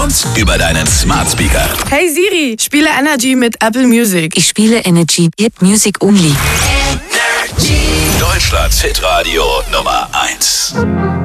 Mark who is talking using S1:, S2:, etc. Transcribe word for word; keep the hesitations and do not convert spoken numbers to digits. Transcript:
S1: Und über deinen Smart Speaker.
S2: Hey Siri, spiele Energy mit Apple Music.
S3: Ich spiele Energy, Hit Music Only.
S1: Deutschlands Hitradio Nummer eins.